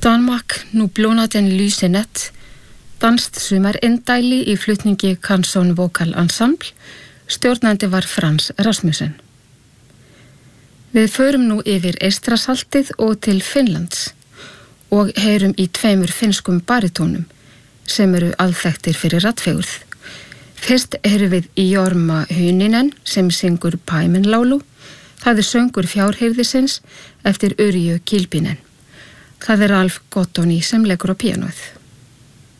Danmark, nu blåner den lyse nat, danst sumarindæli í flutningi Canson Vocal Ensemble, stjórnandi var Frans Rasmussen. Við förum nú yfir Eystrasaltið og til Finnlands og heyrum í 2 finnskum baritónum sem eru alþekktir fyrir raddfegurð. Fyrst heyrum við Jorma Huninen sem syngur Paimenlaulu. Það söngur fjárhirðisins eftir Yrjö Kilpinen. Það Alf Gottoni sem leggur á píanóið.